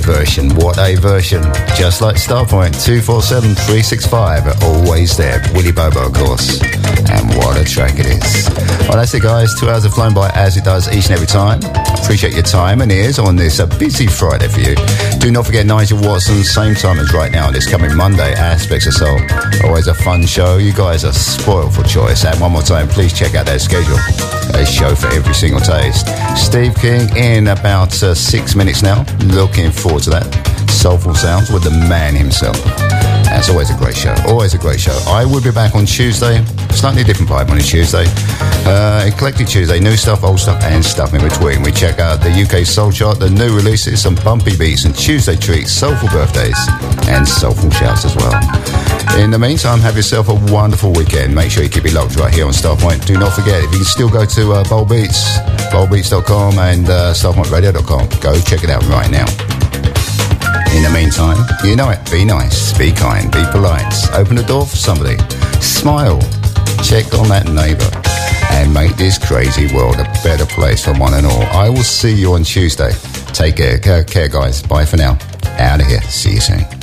version. What a version. Just like Starpoint, 247-365 are always there. Willy Bobo, of course. And what a track it is. Well, that's it, guys. 2 hours have flown by as it does each and every time. Appreciate your time and ears on this busy Friday for you. Do not forget Nigel Watson, same time as right now, this coming Monday, Aspects of Soul. Always a fun show. You guys are spoiled for choice. And one more time, please check out their schedule. A show for every single taste. Steve King in about 6 minutes now. Looking forward to that. Soulful Sounds with the man himself. That's always a great show. Always a great show. I will be back on Tuesday. Slightly different vibe on a Tuesday. Eclectic Tuesday. New stuff, old stuff, and stuff in between. We check out the UK Soul Chart, the new releases, some bumpy beats, and Tuesday treats, soulful birthdays, and soulful shouts as well. In the meantime, have yourself a wonderful weekend. Make sure you keep it locked right here on Starpoint. Do not forget, if you can still go to Bowl Beats, bowlbeats.com and starpointradio.com. Go check it out right now. In the meantime, you know it, be nice, be kind, be polite. Open the door for somebody. Smile. Check on that neighbour. And make this crazy world a better place for one and all. I will see you on Tuesday. Take care, guys. Bye for now. Out of here. See you soon.